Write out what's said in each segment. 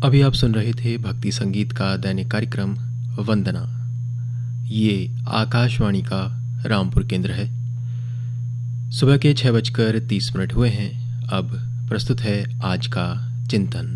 अभी आप सुन रहे थे भक्ति संगीत का दैनिक कार्यक्रम वंदना। ये आकाशवाणी का रामपुर केंद्र है। सुबह के 6:30 हुए हैं। अब प्रस्तुत है आज का चिंतन।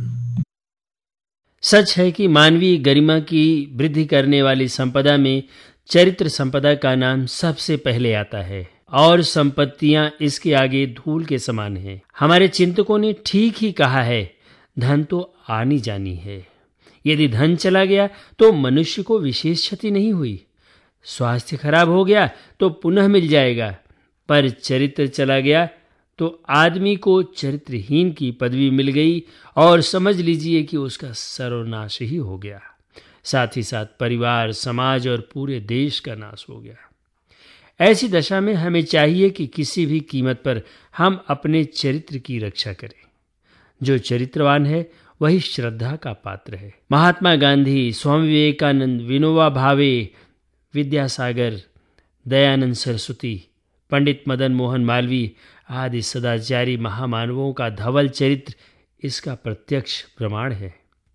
सच है कि मानवीय गरिमा की वृद्धि करने वाली संपदा में चरित्र संपदा का नाम सबसे पहले आता है और संपत्तियां इसके आगे धूल के समान हैं। हमारे चिंतकों ने ठीक ही कहा है, धन तो आनी जानी है। यदि धन चला गया तो मनुष्य को विशेष क्षति नहीं हुई, स्वास्थ्य खराब हो गया तो पुनः मिल जाएगा, पर चरित्र चला गया तो आदमी को चरित्रहीन की पदवी मिल गई और समझ लीजिए कि उसका सर्वनाश ही हो गया। साथ ही साथ परिवार, समाज और पूरे देश का नाश हो गया। ऐसी दशा में हमें चाहिए कि किसी भी कीमत पर हम अपने चरित्र की रक्षा करें। जो चरित्रवान है वही श्रद्धा का पात्र है। महात्मा गांधी, स्वामी विवेकानंद, विनोबा भावे, विद्यासागर, दयानंद सरस्वती, पंडित मदन मोहन मालवीय आदि सदाचारी महामानवों का धवल चरित्र इसका प्रत्यक्ष प्रमाण है।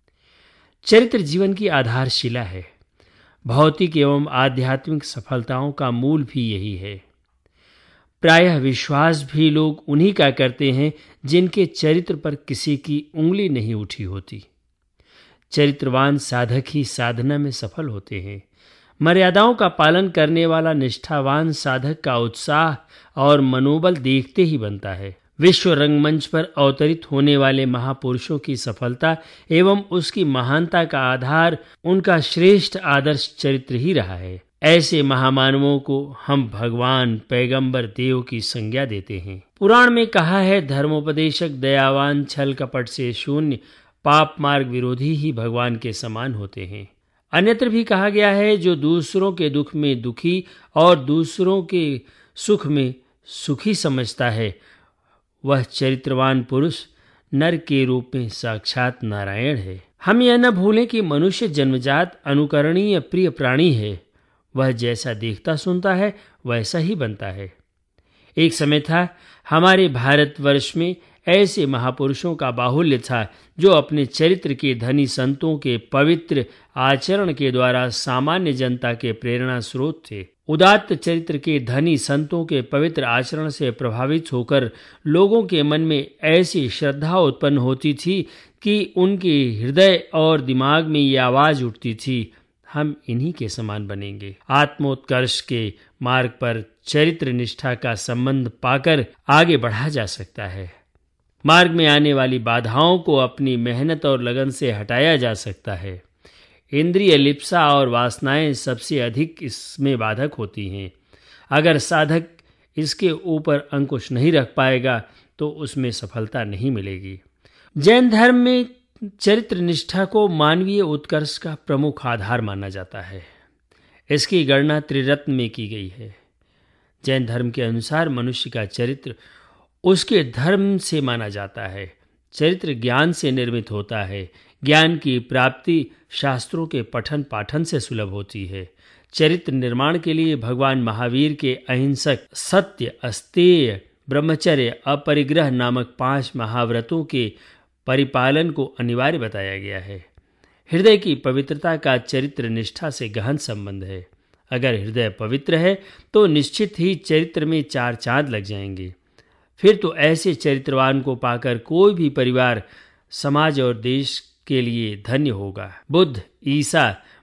चरित्र जीवन की आधारशिला है। भौतिक एवं आध्यात्मिक सफलताओं का मूल भी यही है। प्रायः विश्वास भी लोग उन्हीं का करते हैं जिनके चरित्र पर किसी की उंगली नहीं उठी होती। चरित्रवान साधक ही साधना में सफल होते हैं। मर्यादाओं का पालन करने वाला निष्ठावान साधक का उत्साह और मनोबल देखते ही बनता है। विश्व रंगमंच पर अवतरित होने वाले महापुरुषों की सफलता एवं उसकी महानता का आधार उनका श्रेष्ठ आदर्श चरित्र ही रहा है। ऐसे महामानवों को हम भगवान, पैगंबर, देव की संज्ञा देते हैं। पुराण में कहा है, धर्मोपदेशक दयावान, छल कपट से शून्य, पाप मार्ग विरोधी ही भगवान के समान होते हैं। अन्यत्र भी कहा गया है, जो दूसरों के दुख में दुखी और दूसरों के सुख में सुखी समझता है, वह चरित्रवान पुरुष नर के रूप में साक्षात नारायण है। हम यह न भूलें कि मनुष्य जन्मजात अनुकरणीय प्रिय प्राणी है। वह जैसा देखता सुनता है वैसा ही बनता है। एक समय था हमारे भारतवर्ष में ऐसे महापुरुषों का बाहुल्य था जो अपने चरित्र के धनी संतों के पवित्र आचरण के द्वारा सामान्य जनता के प्रेरणा स्रोत थे। उदात्त चरित्र के धनी संतों के पवित्र आचरण से प्रभावित होकर लोगों के मन में ऐसी श्रद्धा उत्पन्न होती थी कि उनके हृदय और दिमाग में ये आवाज उठती थी, हम इन्हीं के समान बनेंगे। आत्मोत्कर्ष के मार्ग पर चरित्र निष्ठा का संबंध पाकर आगे बढ़ा जा सकता है। मार्ग में आने वाली बाधाओं को अपनी मेहनत और लगन से हटाया जा सकता है। इंद्रिय लिप्सा और वासनाएं सबसे अधिक इसमें बाधक होती हैं। अगर साधक इसके ऊपर अंकुश नहीं रख पाएगा तो उसमें सफलता नहीं मिलेगी। जैन धर्म में चरित्र निष्ठा को मानवीय उत्कर्ष का प्रमुख आधार माना जाता है। इसकी गणना त्रिरत्न में की गई है। जैन धर्म के अनुसार मनुष्य का चरित्र उसके धर्म से माना जाता है। चरित्र ज्ञान से निर्मित होता है। ज्ञान की प्राप्ति शास्त्रों के पठन पाठन से सुलभ होती है। चरित्र निर्माण के लिए भगवान महावीर के अहिंसक, सत्य, अस्तेय, ब्रह्मचर्य, अपरिग्रह नामक 5 महाव्रतों के परिपालन को अनिवार्य बताया गया है। हृदय की पवित्रता का चरित्र निष्ठा से गहन संबंध है। अगर हृदय पवित्र है तो निश्चित ही चरित्र में 4 चांद लग जाएंगे। फिर तो ऐसे चरित्रवान को पाकर कोई भी परिवार, समाज और देश के लिए धन्य होगा। बुद्ध, ईसा,